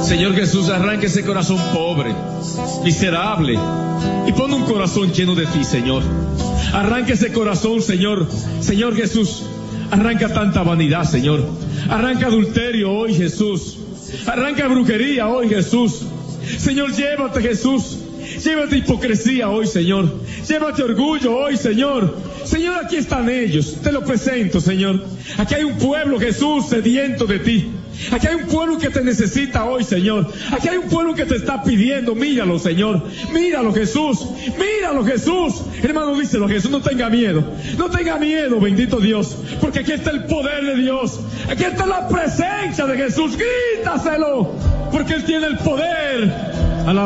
Señor Jesús, arranca ese corazón pobre, miserable, y pon un corazón lleno de ti, Señor. Arranca ese corazón, Señor. Señor Jesús, arranca tanta vanidad, Señor. Arranca adulterio hoy, Jesús. Arranca brujería hoy, Jesús. Señor, llévate, Jesús. Llévate hipocresía hoy, Señor. Llévate orgullo hoy, Señor. Señor, aquí están ellos. Te lo presento, Señor. Aquí hay un pueblo, Jesús, sediento de ti. Aquí hay un pueblo que te necesita hoy, Señor. Aquí hay un pueblo que te está pidiendo. Míralo, Señor. Míralo, Jesús. Míralo, Jesús. Hermano, díselo a Jesús. No tenga miedo. No tenga miedo, bendito Dios. Porque aquí está el poder de Dios. Aquí está la presencia de Jesús. Grítaselo. Porque Él tiene el poder.